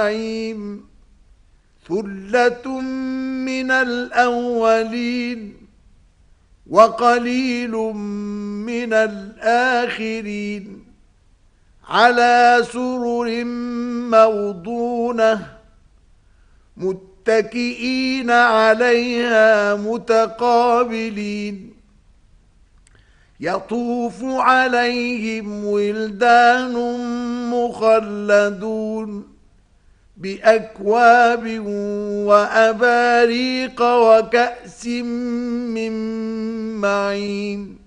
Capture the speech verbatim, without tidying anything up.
النعيم ثلة من الأولين وقليل من الآخرين على سرر موضونة متكئين عليها متقابلين يطوف عليهم ولدان مخلدون بأكواب وأباريق وكأس من معين